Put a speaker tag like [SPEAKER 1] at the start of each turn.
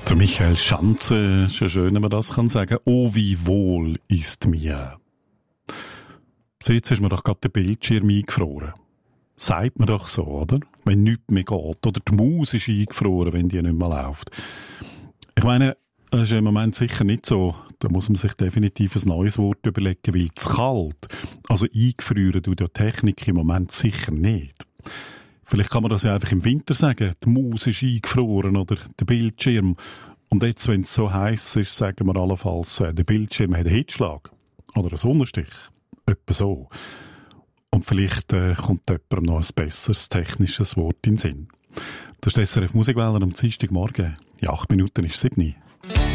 [SPEAKER 1] Der Michael Schanze, ist ja schön, wenn man das kann sagen. Oh, wie wohl ist mir. Jetzt ist mir doch gerade der Bildschirm eingefroren. Sagt man doch so, oder? Wenn nichts mehr geht. Oder die Maus ist eingefroren, wenn die nicht mehr läuft. Ich meine, das ist im Moment sicher nicht so. Da muss man sich definitiv ein neues Wort überlegen, weil zu kalt. Also eingefrieren tut die Technik im Moment sicher nicht. Vielleicht kann man das ja einfach im Winter sagen. Die Maus ist eingefroren oder der Bildschirm. Und jetzt, wenn es so heiß ist, sagen wir allenfalls, der Bildschirm hat einen Hitzschlag. Oder einen Sonnenstich. Etwa so. Und vielleicht kommt jemandem noch ein besseres technisches Wort in den Sinn. Das ist SRF Musikwelle am Dienstagmorgen. In 8 Minuten ist es 7.